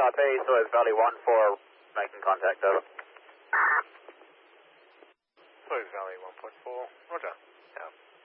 SRP, Soyuz Valley 1-4, making contact, over. Soyuz Valley 1.4, roger. Yeah.